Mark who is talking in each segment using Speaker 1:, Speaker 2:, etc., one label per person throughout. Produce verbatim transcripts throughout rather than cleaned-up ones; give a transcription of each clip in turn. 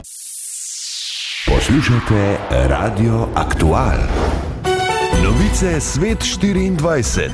Speaker 1: Poslušate Radio Aktual. Novice Svet štiriindvajset.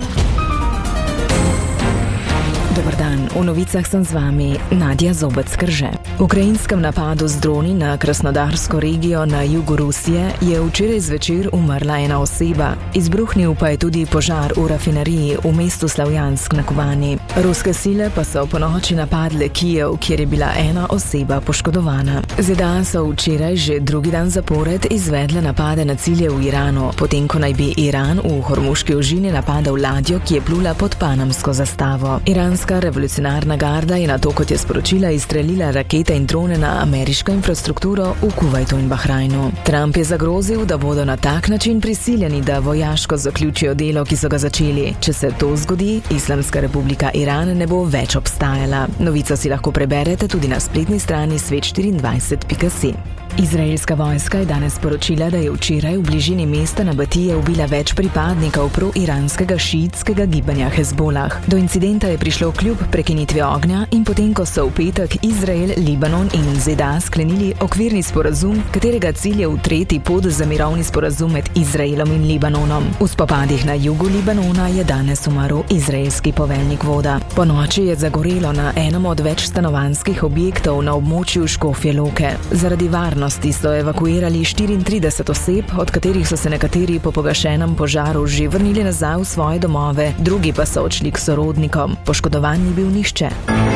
Speaker 2: Dobar dan, v novicah sem z vami Nadja Zobec-Krže. V ukrajinskem napadu z droni na Krasnodarsko regijo na jugu Rusije je včeraj zvečer umrla ena oseba. Izbruhnil pa je tudi požar v rafineriji v mestu Slavjansk na Kubani. Ruske sile pa so ponoči napadle Kijev, kjer je bila ena oseba poškodovana. ZDA so včeraj že drugi dan zapored izvedle napade na cilje v Iranu, potem ko naj bi Iran v Hormuški ožini napadal ladjo, ki je plula pod panamsko zastavo. Iranska revolucionarna garda je nato, kot je sporočila, izstrelila rakete in drone na ameriško infrastrukturo v Kuvajtu in Bahrajnu. Trump je zagrozil, da bodo na tak način prisiljeni, da vojaško zaključijo delo, ki so ga začeli. Če se to zgodi, Islamska republika Iran ne bo več obstajala. Novico si lahko preberete tudi na spletni strani svet štiriindvajset pika si. Izraelska vojska je danes sporočila, da je včeraj v bližini mesta Nabatije ubila več pripadnikov pro-iranskega šiitskega gibanja Hezbolah. Do incidenta je prišlo kljub prekinitvi ognja in potem, ko so v petek Izrael, Libanon in ZDA sklenili okvirni sporazum, katerega cilj je utreti pot za mirovni sporazum med Izraelom in Libanonom. V spopadih na jugu Libanona je danes umrl izraelski poveljnik voda. Po noči je zagorelo na enem od več stanovanjskih objektov na območju Škofje Loke. Zaradi varnosti so evakuirali štiriintrideset oseb, od katerih so se nekateri po pogašenem požaru že vrnili nazaj v svoje domove, drugi pa so odšli k sorodnikom. Poškodovan ni bil nihče.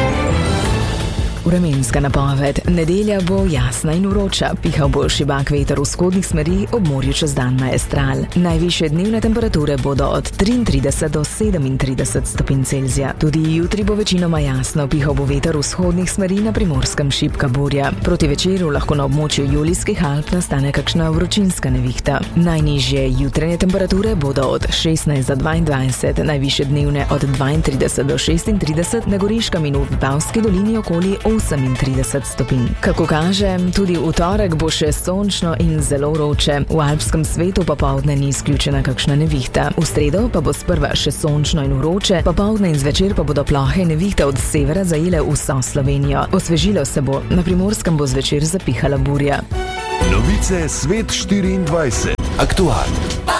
Speaker 2: Vremenska napoved. Nedelja bo jasna in vroča, pihal bo šibak veter vzhodnih smeri, ob morju čez dan majestral. Najvišje dnevne temperature bodo od triintrideset do sedemintrideset stopinj Celzija. Tudi jutri bo večinoma jasno, pihal bo veter vzhodnih smeri, na Primorskem šibka burja. Proti večeru lahko na območju Julijskih Alp nastane kakšna vročinska nevihta. Najnižje jutranje temperature bodo od šestnajst do dvaindvajset, najvišje dnevne od dvaintrideset do šestintrideset, na Goriškem in v Vipavski dolini okoli osemintrideset stopinj. Kako kaže, tudi v torek bo še sončno in zelo vroče. V alpskem svetu popoldne ni izključena kakšna nevihta. V sredo pa bo sprva še sončno in vroče, popoldne in zvečer pa bodo plohe nevihte od severa zajele vso Slovenijo. Osvežilo se bo, na Primorskem bo zvečer zapihala burja.
Speaker 1: Novice Svet štiriindvajset. Aktual.